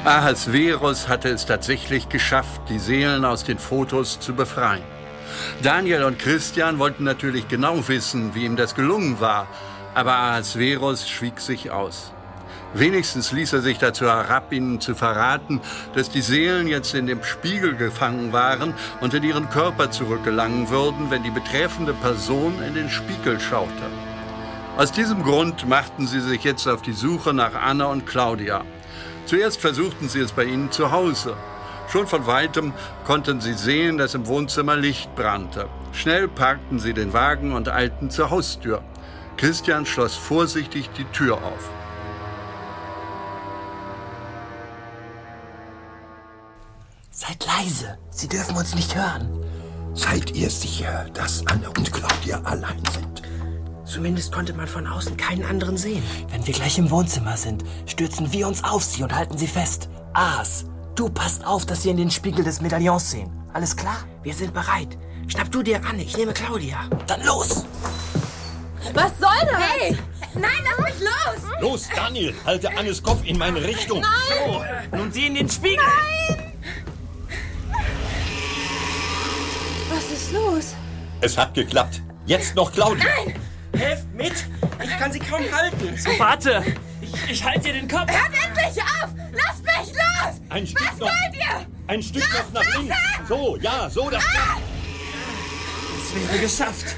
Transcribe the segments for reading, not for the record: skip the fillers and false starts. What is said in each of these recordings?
Ahasverus hatte es tatsächlich geschafft, die Seelen aus den Fotos zu befreien. Daniel und Christian wollten natürlich genau wissen, wie ihm das gelungen war, aber Ahasverus schwieg sich aus. Wenigstens ließ er sich dazu herab, ihnen zu verraten, dass die Seelen jetzt in dem Spiegel gefangen waren und in ihren Körper zurückgelangen würden, wenn die betreffende Person in den Spiegel schaute. Aus diesem Grund machten sie sich jetzt auf die Suche nach Anne und Claudia. Zuerst versuchten sie es bei ihnen zu Hause. Schon von weitem konnten sie sehen, dass im Wohnzimmer Licht brannte. Schnell parkten sie den Wagen und eilten zur Haustür. Christian schloss vorsichtig die Tür auf. Seid leise, sie dürfen uns nicht hören. Seid ihr sicher, dass Anne und Claudia allein sind? Zumindest konnte man von außen keinen anderen sehen. Wenn wir gleich im Wohnzimmer sind, stürzen wir uns auf sie und halten sie fest. Ahas, du passt auf, dass sie in den Spiegel des Medaillons sehen. Alles klar? Wir sind bereit. Schnapp du dir Anne, ich nehme Claudia. Dann los! Was soll das? Hey! Nein, lass mich los! Los, Daniel, halte Annes Kopf in meine Richtung. So, nun sie in den Spiegel. Nein! Was ist los? Es hat geklappt. Jetzt noch Claudia. Nein! Helft mit! Ich kann sie kaum halten. So, warte! Ich halte dir den Kopf. Hört endlich auf! Lasst mich los! Ein Stück Was noch. wollt ihr? Ein Stück Lasst noch nach mich links. an! So, ja, so. Das Es wäre geschafft.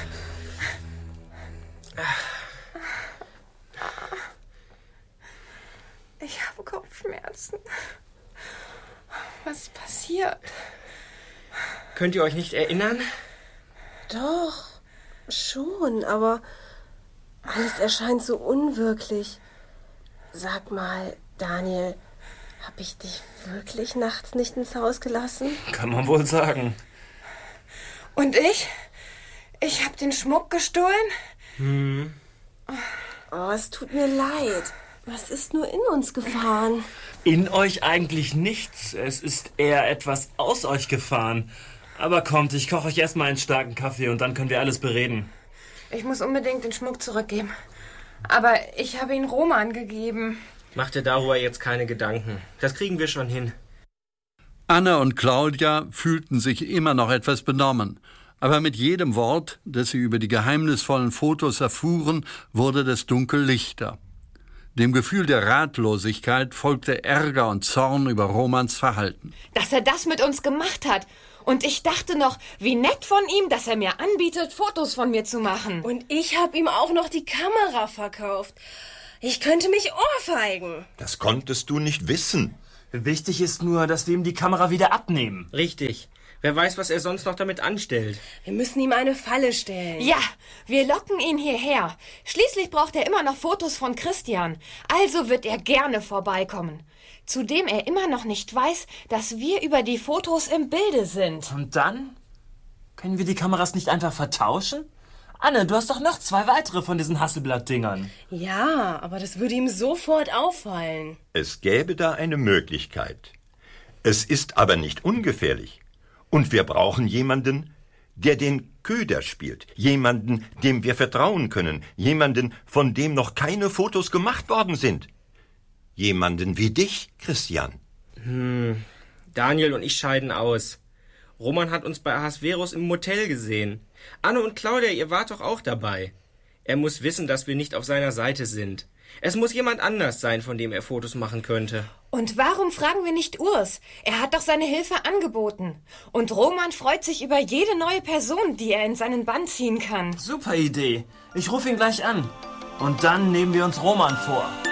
Ich habe Kopfschmerzen. Was ist passiert? Könnt ihr euch nicht erinnern? Doch, schon, aber alles erscheint so unwirklich. Sag mal, Daniel, habe ich dich wirklich nachts nicht ins Haus gelassen? Kann man wohl sagen. Und ich? Ich habe den Schmuck gestohlen? Oh, es tut mir leid. Was ist nur in uns gefahren? In euch eigentlich nichts. Es ist eher etwas aus euch gefahren. Aber kommt, ich koche euch erstmal einen starken Kaffee und dann können wir alles bereden. Ich muss unbedingt den Schmuck zurückgeben. Aber ich habe ihn Roman gegeben. Mach dir darüber jetzt keine Gedanken. Das kriegen wir schon hin. Anne und Claudia fühlten sich immer noch etwas benommen. Aber mit jedem Wort, das sie über die geheimnisvollen Fotos erfuhren, wurde das Dunkel lichter. Dem Gefühl der Ratlosigkeit folgte Ärger und Zorn über Romans Verhalten. Dass er das mit uns gemacht hat. Und ich dachte noch, wie nett von ihm, dass er mir anbietet, Fotos von mir zu machen. Und ich habe ihm auch noch die Kamera verkauft. Ich könnte mich ohrfeigen. Das konntest du nicht wissen. Wichtig ist nur, dass wir ihm die Kamera wieder abnehmen. Richtig. Wer weiß, was er sonst noch damit anstellt. Wir müssen ihm eine Falle stellen. Ja, wir locken ihn hierher. Schließlich braucht er immer noch Fotos von Christian. Also wird er gerne vorbeikommen. Zudem er immer noch nicht weiß, dass wir über die Fotos im Bilde sind. Und dann? Können wir die Kameras nicht einfach vertauschen? Anne, du hast doch noch 2 weitere von diesen Hasselblatt-Dingern. Ja, aber das würde ihm sofort auffallen. Es gäbe da eine Möglichkeit. Es ist aber nicht ungefährlich. Und wir brauchen jemanden, der den Köder spielt. Jemanden, dem wir vertrauen können. Jemanden, von dem noch keine Fotos gemacht worden sind. Jemanden wie dich, Christian. Daniel und ich scheiden aus. Roman hat uns bei Ahasverus im Motel gesehen. Anne und Claudia, ihr wart doch auch dabei. Er muss wissen, dass wir nicht auf seiner Seite sind. Es muss jemand anders sein, von dem er Fotos machen könnte. Und warum fragen wir nicht Urs? Er hat doch seine Hilfe angeboten. Und Roman freut sich über jede neue Person, die er in seinen Bann ziehen kann. Super Idee. Ich rufe ihn gleich an. Und dann nehmen wir uns Roman vor.